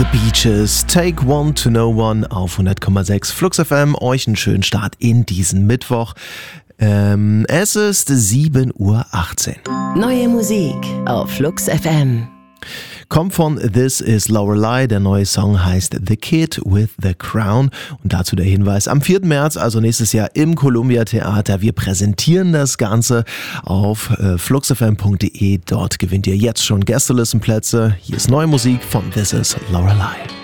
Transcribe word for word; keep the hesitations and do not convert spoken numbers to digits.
The Beaches, Take One to Know One auf hundert Komma sechs Flux F M. Euch einen schönen Start in diesen Mittwoch. Ähm, es ist sieben Uhr achtzehn. Neue Musik auf Flux F M. Kommt von This Is Lorelei. Der neue Song heißt The Kid with the Crown. Und dazu der Hinweis, am vierten März, also nächstes Jahr im Columbia Theater. Wir präsentieren das Ganze auf äh, fluxfm punkt de. Dort gewinnt ihr jetzt schon Gästelistenplätze. Hier ist neue Musik von This Is Lorelei.